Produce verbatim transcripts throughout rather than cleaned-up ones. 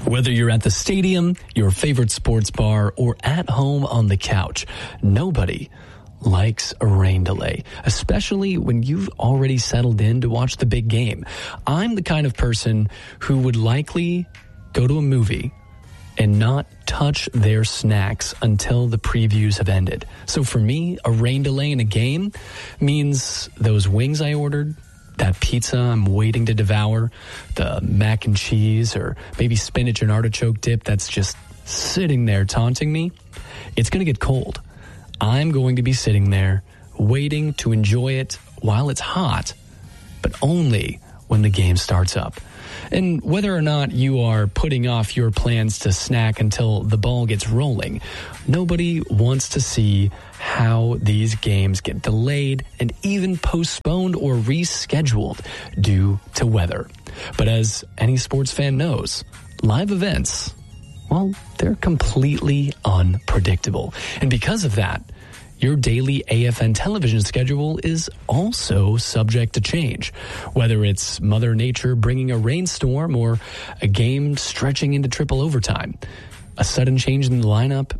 Whether you're at the stadium, your favorite sports bar, or at home on the couch, nobody likes a rain delay, especially when you've already settled in to watch the big game. I'm the kind of person who would likely go to a movie and not touch their snacks until the previews have ended. So for me, a rain delay in a game means those wings I ordered, that pizza I'm waiting to devour, the mac and cheese or maybe spinach and artichoke dip that's just sitting there taunting me, it's going to get cold. I'm going to be sitting there waiting to enjoy it while it's hot, but only when the game starts up. And whether or not you are putting off your plans to snack until the ball gets rolling, nobody wants to see how these games get delayed and even postponed or rescheduled due to weather. But as any sports fan knows, live events, well, they're completely unpredictable. And because of that, your daily A F N television schedule is also subject to change. Whether it's Mother Nature bringing a rainstorm or a game stretching into triple overtime, a sudden change in the lineup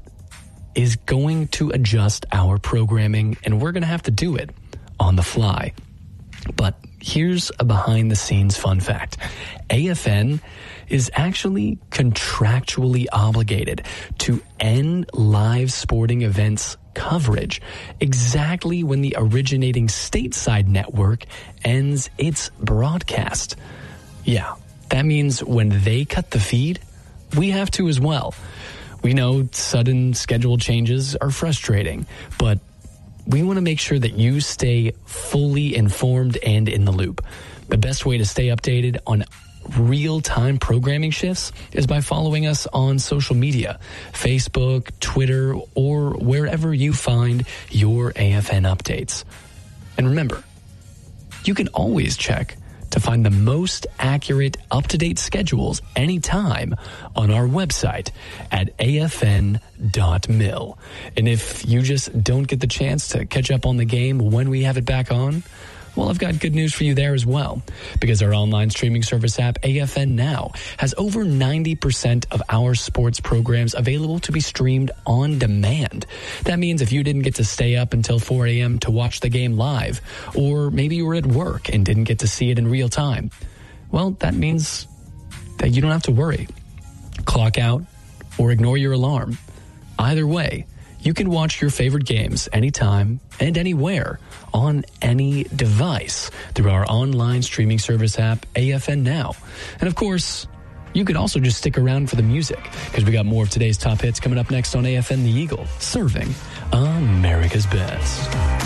is going to adjust our programming, and we're going to have to do it on the fly. But here's a behind-the-scenes fun fact. A F N is actually contractually obligated to end live sporting events coverage exactly when the originating stateside network ends its broadcast. Yeah, that means when they cut the feed, we have to as well. We know sudden schedule changes are frustrating, but we want to make sure that you stay fully informed and in the loop. The best way to stay updated on real-time programming shifts is by following us on social media, Facebook, Twitter, or wherever you find your A F N updates. And remember, you can always check to find the most accurate, up-to-date schedules anytime on our website at A F N dot mil. And if you just don't get the chance to catch up on the game when we have it back on, well, I've got good news for you there as well, because our online streaming service app, A F N Now, has over ninety percent of our sports programs available to be streamed on demand. That means if you didn't get to stay up until four a.m. to watch the game live, or maybe you were at work and didn't get to see it in real time, well, that means that you don't have to worry. Clock out or ignore your alarm. Either way, you can watch your favorite games anytime and anywhere on any device through our online streaming service app, A F N Now. And of course, you could also just stick around for the music, because we got more of today's top hits coming up next on A F N The Eagle, serving America's best.